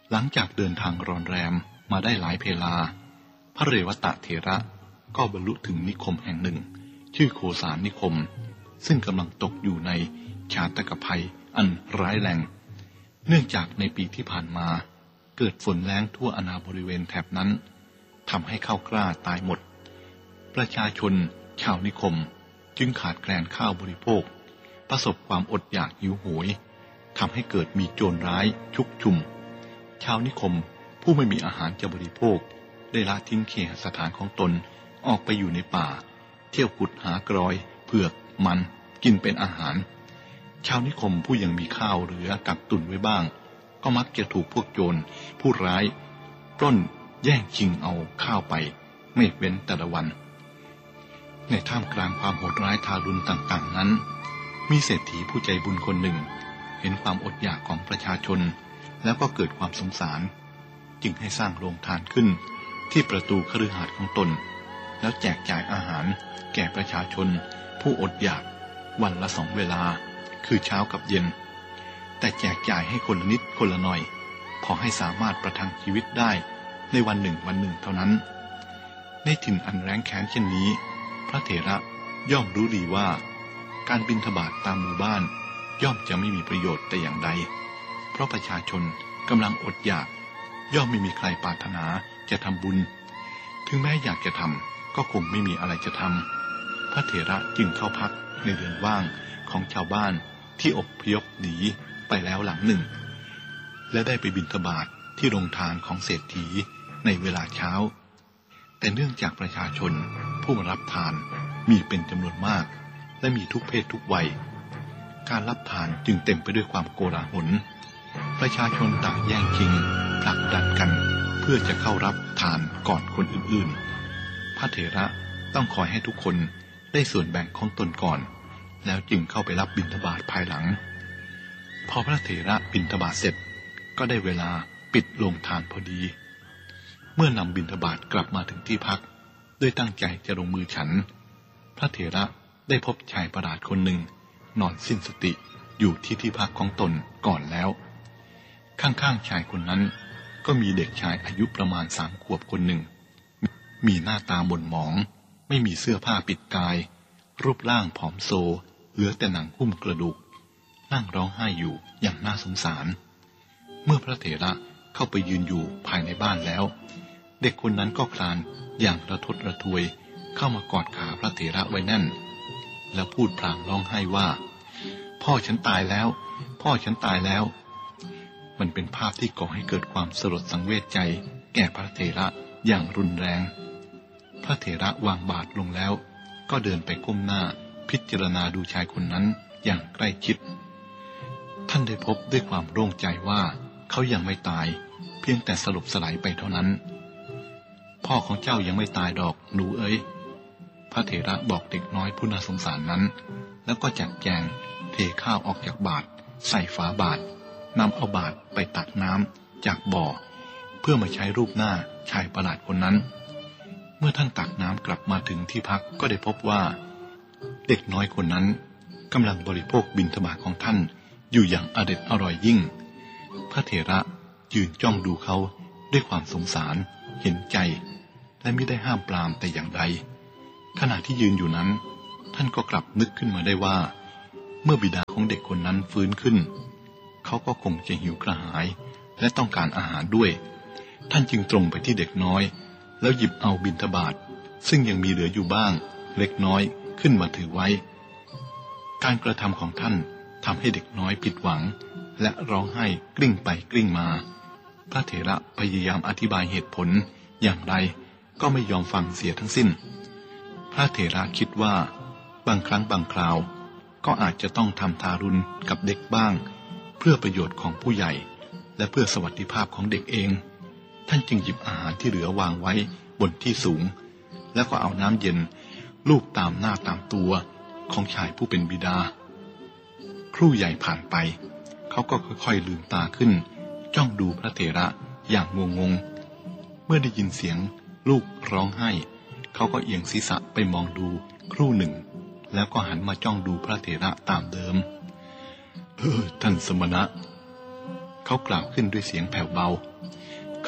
หลังจากเดินทางรอนแรมมาได้หลายเพลาพระเรวตะเถระก็บรรลุถึงนิคมแห่งหนึ่งชื่อโคสานนิคมซึ่งกำลังตกอยู่ในชาตกภัยอันร้ายแรงเนื่องจากในปีที่ผ่านมาเกิดฝนแล้งทั่วอาณาบริเวณแถบนั้นทำให้ข้าวกล้าตายหมดประชาชนชาวนิคมจึงขาดแคลนข้าวบริโภคประสบความอดอยากหิวโหยทำให้เกิดมีโจรร้ายชุกชุมชาวนิคมผู้ไม่มีอาหารจะบริโภคได้ละทิ้งเคหสถานของตนออกไปอยู่ในป่าเที่ยวขุดหากรอยเผือกมันกินเป็นอาหารชาวนิคมผู้ยังมีข้าวเหลือกักตุนไว้บ้างก็มักจะถูกพวกโจรผู้ร้ายปล้นแย่งชิงเอาข้าวไปไม่เว้นแต่ละวันในท่ามกลางความโหดร้ายทารุณต่างๆนั้นมีเศรษฐีผู้ใจบุญคนหนึ่งเห็นความอดอยากของประชาชนแล้วก็เกิดความสงสารจึงให้สร้างโรงทานขึ้นที่ประตูคฤหาสน์ของตนแล้วแจกจ่ายอาหารแก่ประชาชนผู้อดอยากวันละ2 เวลาคือเช้ากับเย็นแต่แจกจ่ายให้คนละนิดคนละหน่อยพอให้สามารถประทังชีวิตได้ในวันหนึ่งเท่านั้นในถิ่นอันแร้งแค้นเช่นนี้พระเถระย่อมรู้ดีว่าการบิณฑบาตตามหมู่บ้านย่อมจะไม่มีประโยชน์แต่อย่างใดเพราะประชาชนกำลังอดอยากย่อมไม่มีใครปรารถนาจะทำบุญถึงแม้อยากจะทำก็คงไม่มีอะไรจะทำพระเถระจึงเข้าพักในเรือนว่างของชาวบ้านที่อพยพหนีไปแล้วหลังหนึ่งและได้ไปบิณฑบาตที่โรงทานของเศรษฐีในเวลาเช้าแต่เนื่องจากประชาชนผู้มารับทานมีเป็นจำนวนมากและมีทุกเพศทุกวัยการรับทานจึงเต็มไปด้วยความโกลาหลประชาชนต่างแย่งชิงผลักดันกันเพื่อจะเข้ารับทานก่อนคนอื่นๆพระเถระต้องคอยให้ทุกคนได้ส่วนแบ่งของตนก่อนแล้วจึงเข้าไปรับบิณฑบาตภายหลังพอพระเถระบิณฑบาตเสร็จก็ได้เวลาปิดโรงทานพอดีเมื่อนำบิณฑบาตกลับมาถึงที่พักด้วยตั้งใจจะลงมือฉันพระเถระได้พบชายประหลาดคนหนึ่งนอนสิ้นสติอยู่ที่พักของตนก่อนแล้วข้างๆชายคนนั้นก็มีเด็กชายอายุประมาณ3 ขวบคนหนึ่งมีหน้าตาหม่นหมองไม่มีเสื้อผ้าปิดกายรูปร่างผอมโซเหลือแต่หนังหุ้มกระดูกนั่งร้องไห้อยู่อย่างน่าสงสารเมื่อพระเถระเข้าไปยืนอยู่ภายในบ้านแล้วเด็กคนนั้นก็คลานอย่างระทดระทวยเข้ามากอดขาพระเถระไว้แน่นแล้วพูดพลางร้องไห้ว่าพ่อฉันตายแล้วพ่อฉันตายแล้วมันเป็นภาพที่ก่อให้เกิดความสลดสังเวชใจแก่พระเถระอย่างรุนแรงพระเถระวางบาตรลงแล้วก็เดินไปก้มหน้าพิจารณาดูชายคนนั้นอย่างใกล้ชิดท่านได้พบด้วยความโล่งใจว่าเขายังไม่ตายเพียงแต่สลบสลายไปเท่านั้นพ่อของเจ้ายังไม่ตายดอกหนูเอ๋ยพระเถระบอกเด็กน้อยผู้น่าสงสารนั้นแล้วก็จัดแจงเทข้าวออกจากบาตรใส่ฝาบาตรนำเอาบาตรไปตักน้ำจากบ่อเพื่อมาใช้รูปหน้าชายประหลาดคนนั้นเมื่อท่านตักน้ำกลับมาถึงที่พักก็ได้พบว่าเด็กน้อยคนนั้นกำลังบริโภคบิณฑบาตของท่านอยู่อย่างอร็ดอร่อยยิ่งพระเถระยืนจ้องดูเขาด้วยความสงสารเห็นใจและไม่ได้ห้ามปรามแต่อย่างใดขณะที่ยืนอยู่นั้นท่านก็กลับนึกขึ้นมาได้ว่าเมื่อบิดาของเด็กคนนั้นฟื้นขึ้นเขาก็คงจะหิวกระหายและต้องการอาหารด้วยท่านจึงตรงไปที่เด็กน้อยแล้วหยิบเอาบิณฑบาตซึ่งยังมีเหลืออยู่บ้างเล็กน้อยขึ้นมาถือไว้การกระทำของท่านทำให้เด็กน้อยผิดหวังและร้องไห้กลิ้งไปกลิ้งมาพระเถระพยายามอธิบายเหตุผลอย่างไรก็ไม่ยอมฟังเสียทั้งสิ้นพระเถระคิดว่าบางครั้งบางคราวก็อาจจะต้องทำทารุณกับเด็กบ้างเพื่อประโยชน์ของผู้ใหญ่และเพื่อสวัสดิภาพของเด็กเองท่านจึงหยิบอาหารที่เหลือวางไว้บนที่สูงแล้วก็เอาน้ำเย็นลูบตามหน้าตามตัวของชายผู้เป็นบิดาครู่ใหญ่ผ่านไปเขาก็ค่อยๆลืมตาขึ้นจ้องดูพระเถระอย่างงงๆเมื่อได้ยินเสียงลูกร้องไห้เขาก็เอียงศีรษะไปมองดูครู่หนึ่งแล้วก็หันมาจ้องดูพระเถระตามเดิมท่านสมณะเขากล่าวขึ้นด้วยเสียงแผ่วเบา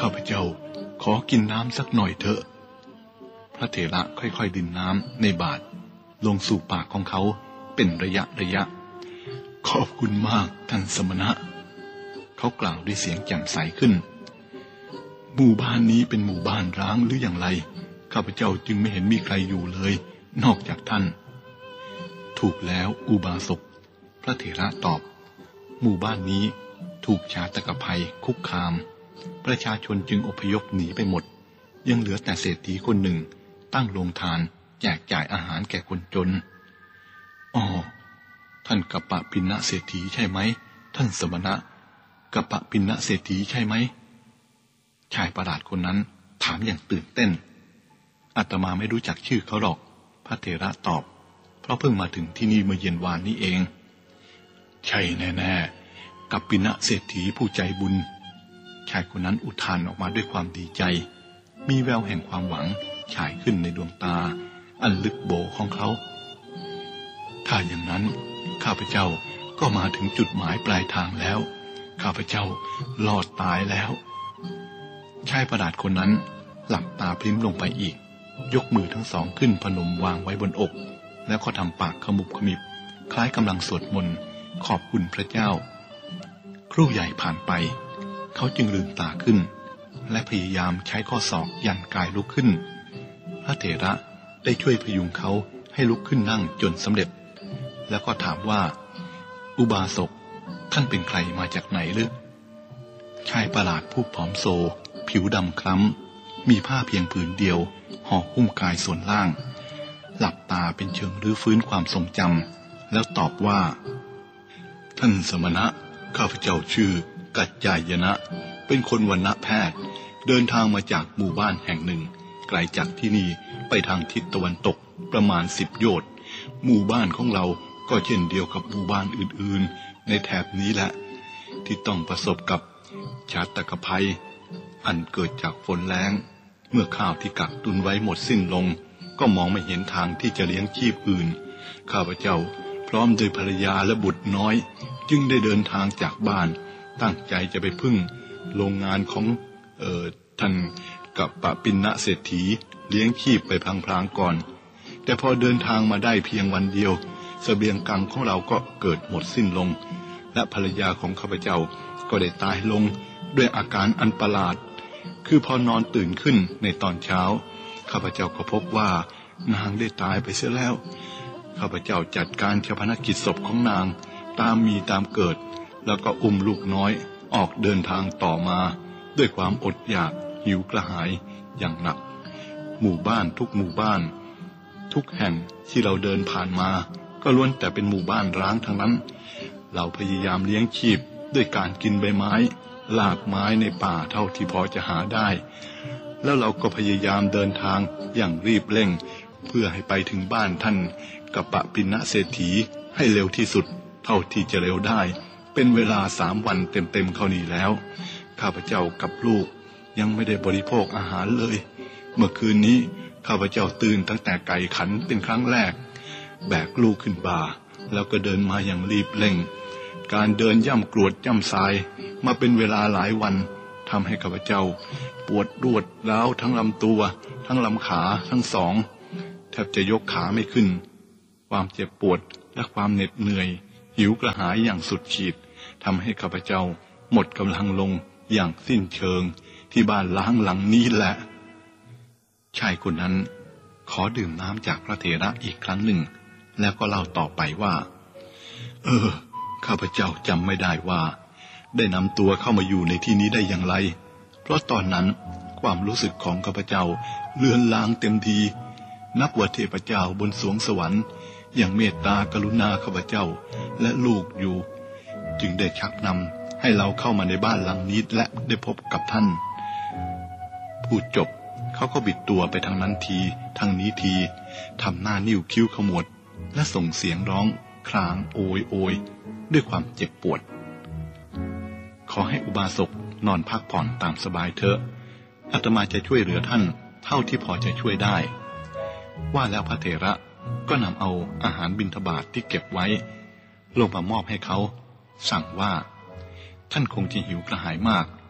ข้าพเจ้าขอกินน้ำสักหน่อยเถอะพระเถระค่อยๆดื่มน้ำในบาตรลงสู่ปากของเขาเป็นระยะขอบคุณมากท่านสมณะเขากล่าวด้วยเสียงแจ่มใสขึ้นหมู่บ้านนี้เป็นหมู่บ้านร้างหรืออย่างไรข้าพเจ้าจึงไม่เห็นมีใครอยู่เลยนอกจากท่านถูกแล้วอุบาสกพระเถระตอบหมู่บ้านนี้ถูกชาตกภัยคุกคามประชาชนจึงอพยพหนีไปหมดยังเหลือแต่เศรษฐีคนหนึ่งตั้งโรงทานแจกจ่ายอาหารแก่คนจนอ๋อท่านกัปปะปิณะเศรษฐีใช่ไหมท่านสมณะกัปปะปิณะเศรษฐีใช่ไหมชายประหลาดคนนั้นถามอย่างตื่นเต้นอาตมาไม่รู้จักชื่อเขาหรอกพระเถระตอบเพราะเพิ่งมาถึงที่นี่เมื่อเย็นวานนี้เองใช่แน่ๆกัปปิณะเศรษฐีผู้ใจบุญชายคนนั้นอุทานออกมาด้วยความดีใจมีแววแห่งความหวังฉายขึ้นในดวงตาอันลึกโบของเขาถ้าอย่างนั้นข้าพเจ้าก็มาถึงจุดหมายปลายทางแล้วข้าพเจ้ารอดตายแล้วชายประหลาดคนนั้นหลับตาพลิ้มลงไปอีกยกมือทั้งสองขึ้นพนมวางไว้บนอกแล้วก็ทำปากขมุบขมิบคล้ายกำลังสวดมนต์ขอบคุณพระเจ้าครู่ใหญ่ผ่านไปเขาจึงลืมตาขึ้นและพยายามใช้ข้อศอกยันกายลุกขึ้นพระเถระได้ช่วยพยุงเขาให้ลุกขึ้นนั่งจนสำเร็จแล้วก็ถามว่าอุบาสกท่านเป็นใครมาจากไหนหรือชายประหลาดผู้ผอมโซผิวดำคล้ำมีผ้าเพียงผืนเดียวห่อหุ้มกายส่วนล่างหลับตาเป็นเชิงรื้อฟื้นความทรงจำแล้วตอบว่าท่านสมณะข้าพเจ้าชื่อกัจจายนะเป็นคนวรรณแพทย์เดินทางมาจากหมู่บ้านแห่งหนึ่งไกลจากที่นี่ไปทางทิศตะวันตกประมาณ10 โยชน์หมู่บ้านของเราก็เช่นเดียวกับหมู่บ้านอื่นๆในแถบนี้แหละที่ต้องประสบกับชาตกภัยอันเกิดจากฝนแล้งเมื่อข้าวที่กักตุนไว้หมดสิ้นลงก็มองไม่เห็นทางที่จะเลี้ยงชีพอื่นข้าพเจ้าพร้อมโดยภรรยาและบุตรน้อยจึงได้เดินทางจากบ้านตั้งใจจะไปพึ่งโรงงานของท่านกัปปะปิณะเศรษฐีเลี้ยงชีพไปพลางๆก่อนแต่พอเดินทางมาได้เพียงวันเดียวเสบียงกังของเราก็เกิดหมดสิ้นลงและภรรยาของข้าพเจ้าก็ได้ตายลงด้วยอาการอันประหลาดคือพอนอนตื่นขึ้นในตอนเช้าข้าพเจ้าก็พบว่านางได้ตายไปเสียแล้วข้าพเจ้าจัดการชาปนกิจศพของนางตามมีตามเกิดแล้วก็อุ้มลูกน้อยออกเดินทางต่อมาด้วยความอดอยากหิวกระหายอย่างหนักหมู่บ้านทุกหมู่บ้านทุกแห่งที่เราเดินผ่านมาก็ล้วนแต่เป็นหมู่บ้านร้างทั้งนั้นเราพยายามเลี้ยงชีพด้วยการกินใบไม้ลากไม้ในป่าเท่าที่พอจะหาได้แล้วเราก็พยายามเดินทางอย่างรีบเร่งเพื่อให้ไปถึงบ้านท่านกัปปะปิณะเศรษฐีให้เร็วที่สุดเท่าที่จะเร็วได้เป็นเวลา3 วันเต็มๆเข้านี้แล้วข้าพเจ้ากับลูกยังไม่ได้บริโภคอาหารเลยเมื่อคืนนี้ข้าพเจ้าตื่นตั้งแต่ไก่ขันเป็นครั้งแรกแบกลูกขึ้นบ่าแล้วก็เดินมาอย่างรีบเร่งการเดินย่ำกรวดย่ำทรายมาเป็นเวลาหลายวันทำให้ข้าพเจ้าปวดรวดร้าวทั้งลำตัวทั้งลำขาทั้งสองแทบจะยกขาไม่ขึ้นความเจ็บปวดและความเหน็ดเหนื่อยหิวกระหายอย่างสุดขีดทำให้ข้าพเจ้าหมดกำลังลงอย่างสิ้นเชิงที่บ้านล้างหลังนี้แหละชายคนนั้นขอดื่มน้ำจากพระเถระอีกครั้งหนึ่งแล้วก็เล่าต่อไปว่าข้าพเจ้าจำไม่ได้ว่าได้นำตัวเข้ามาอยู่ในที่นี้ได้อย่างไรเพราะตอนนั้นความรู้สึกของข้าพเจ้าเลือนลางเต็มทีนับว่าเทพเจ้าบนสวงสวรรค์อย่างเมตตากรุณาข้าพเจ้าและลูกอยู่จึงได้ชักนำให้เราเข้ามาในบ้านหลังนี้และได้พบกับท่านพูดจบเขาก็บิดตัวไปทางนั้นทีทางนี้ทีทำหน้านิ้วคิ้วขมวดและส่งเสียงร้องครางโอยโอยด้วยความเจ็บปวดขอให้อุบาสกนอนพักผ่อนตามสบายเถอะอาตมาจะช่วยเหลือท่านเท่าที่พอจะช่วยได้ว่าแล้วพระเถระก็นำเอาอาหารบิณฑบาตที่เก็บไว้ลงมามอบให้เขาสั่งว่าท่านคงจะหิวกระหายมาก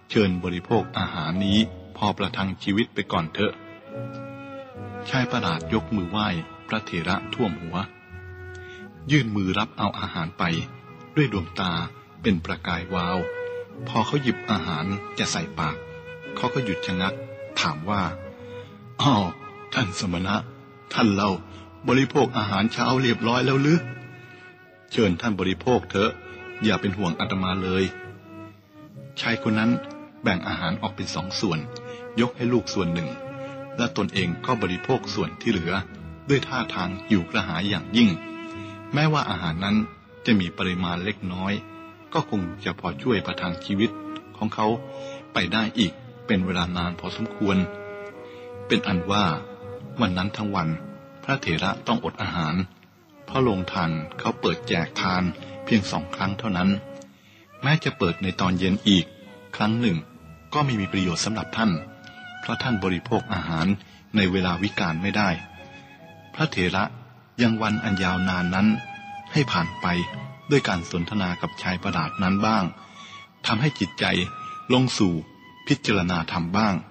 เชิญบริโภคอาหารนี้พอประทังชีวิตไปก่อนเถอะชายประหลาดยกมือไหว้พระเถระท่วมหัวยื่นมือรับเอาอาหารไปด้วยดวงตาเป็นประกายวาวพอเขาหยิบอาหารจะใส่ปากเขาก็หยุดชะงักถามว่าอ้าวท่านสมณะท่านเราบริโภคอาหารเช้าเรียบร้อยแล้วหรือเชิญท่านบริโภคเถอะอย่าเป็นห่วงอาตมาเลยชายคนนั้นแบ่งอาหารออกเป็น2 ส่วนยกให้ลูกส่วนหนึ่งและตนเองก็บริโภคส่วนที่เหลือด้วยท่าทางหิวกระหายอย่างยิ่งแม้ว่าอาหารนั้นจะมีปริมาณเล็กน้อยก็คงจะพอช่วยประทังชีวิตของเขาไปได้อีกเป็นเวลานานพอสมควรเป็นอันว่าวันนั้นทั้งวันพระเถระต้องอดอาหารเพราะโรงทานเขาเปิดแจกทานเพียง2 ครั้งเท่านั้นแม้จะเปิดในตอนเย็นอีกครั้งหนึ่งก็ไม่มีประโยชน์สำหรับท่านเพราะท่านบริโภคอาหารในเวลาวิกาลไม่ได้พระเถระยังวันอันยาวนานนั้นให้ผ่านไปด้วยการสนทนากับชายประหลาดนั้นบ้างทำให้จิตใจลงสู่พิจารณาธรรมบ้าง